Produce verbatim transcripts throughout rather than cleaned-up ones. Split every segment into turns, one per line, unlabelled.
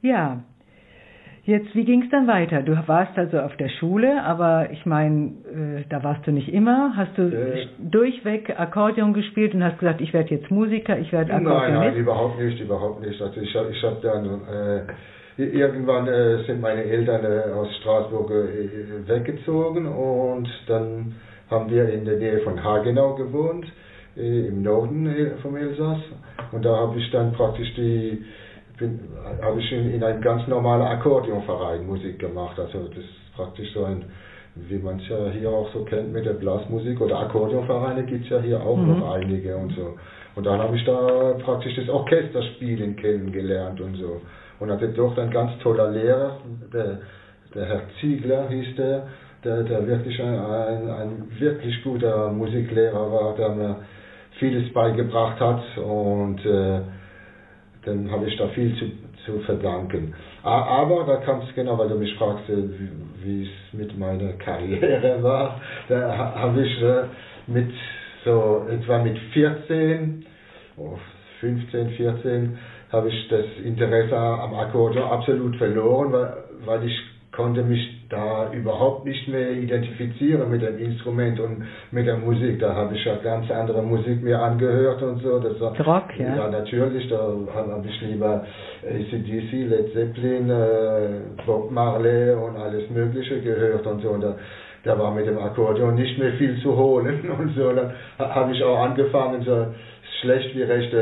Ja, jetzt, wie ging es dann weiter? Du warst also auf der Schule, aber ich meine, äh, da warst du nicht immer. Hast du
Äh,
durchweg Akkordeon gespielt und hast gesagt, ich werde jetzt Musiker, ich werde Akkordeonist?
Nein, nein, überhaupt nicht, überhaupt nicht. Also ich habe ich hab dann, äh, irgendwann äh, sind meine Eltern äh, aus Straßburg äh, weggezogen und dann haben wir in der Nähe von Hagenau gewohnt, äh, im Norden äh, vom Elsass. Und da habe ich dann praktisch die habe ich in, in einem ganz normalen Akkordeonverein Musik gemacht. Also das ist praktisch so ein, wie man es ja hier auch so kennt mit der Blasmusik oder Akkordeonvereine gibt es ja hier auch mhm. noch einige und so. Und dann habe ich da praktisch das Orchesterspielen kennengelernt und so. Und hatte dort ein ganz toller Lehrer, der, der Herr Ziegler hieß der, der, der wirklich ein, ein, ein wirklich guter Musiklehrer war, der mir vieles beigebracht hat und äh, dann habe ich da viel zu, zu verdanken. Aber da kam es genau, weil du mich fragst, wie es mit meiner Karriere war. Da habe ich äh, mit so etwa mit vierzehn, oh, fünfzehn, vierzehn, habe ich das Interesse am Akkordeon absolut verloren, weil, weil ich konnte mich da überhaupt nicht mehr identifizieren mit dem Instrument und mit der Musik. Da habe ich ja ganz andere Musik mir angehört und so. Das war,
Rock, ja?
Ja, natürlich. Da habe ich lieber A C D C, Led Zeppelin, äh, Bob Marley und alles Mögliche gehört und so. Und da, da war mit dem Akkordeon nicht mehr viel zu holen und so. Dann habe ich auch angefangen, so schlecht wie recht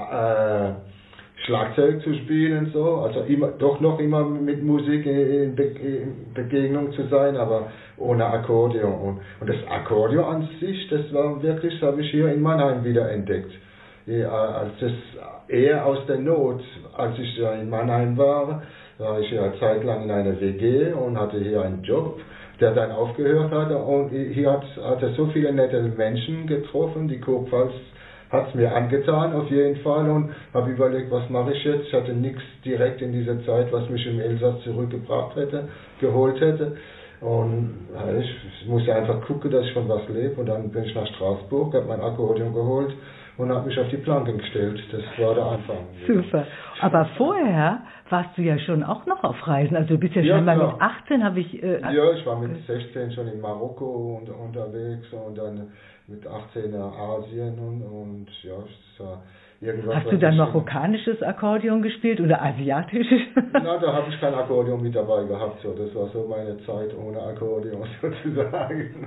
äh, Schlagzeug zu spielen, so, also immer, doch noch immer mit Musik in, Be in Begegnung zu sein, aber ohne Akkordeon. Und, und das Akkordeon an sich, das war wirklich, das habe ich hier in Mannheim wieder entdeckt. Ja, als das eher aus der Not, als ich ja in Mannheim war, war ich ja zeitlang in einer W G und hatte hier einen Job, der dann aufgehört hatte. Und hier hat, hat er so viele nette Menschen getroffen, die Kurpfalz hat es mir angetan auf jeden Fall und habe überlegt, was mache ich jetzt. Ich hatte nichts direkt in dieser Zeit, was mich im Elsass zurückgebracht hätte, geholt hätte. Und ja, ich musste einfach gucken, dass ich von was lebe. Und dann bin ich nach Straßburg, habe mein Akkordeon geholt und habe mich auf die Planken gestellt. Das war der Anfang.
Super. Aber vorher warst du ja schon auch noch auf Reisen. Also du bist ja schon ja, mal mit achtzehn, habe ich... Äh,
ja, ich war mit sechzehn schon in Marokko und, unterwegs und dann mit achtzehn nach Asien und, und ja, es war irgendwas...
Hast du dann marokkanisches Akkordeon gespielt oder asiatisches?
Na, da habe ich kein Akkordeon mit dabei gehabt. So. Das war so meine Zeit ohne Akkordeon sozusagen.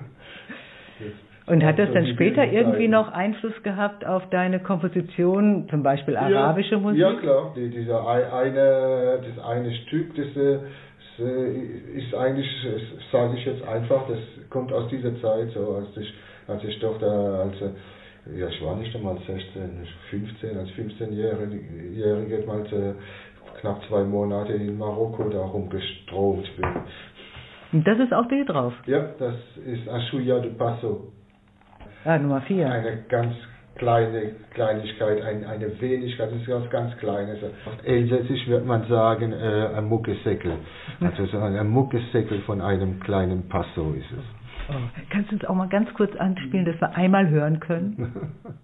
Und hat das dann später irgendwie noch Einfluss gehabt auf deine Komposition, zum Beispiel arabische
ja,
Musik?
Ja klar, die, dieser eine, das eine Stück, das, das ist eigentlich, sage ich jetzt einfach, das kommt aus dieser Zeit, so als ich, als ich doch da, als ja, ich war nicht einmal sechzehn, fünfzehn, als fünfzehnjähriger mal knapp zwei Monate in Marokko da rumgestromt bin.
Und das ist auf Bild drauf?
Ja, das ist Achouya de Passo.
Ah, Nummer vier.
Eine ganz kleine Kleinigkeit, ein, eine Wenigkeit, das ist was ganz Kleines. Auf Elsässisch wird man sagen, äh, ein Muckesäckel. Also so ein Muckesäckel von einem kleinen Passo ist es.
Oh, kannst du uns auch mal ganz kurz anspielen, dass wir einmal hören können?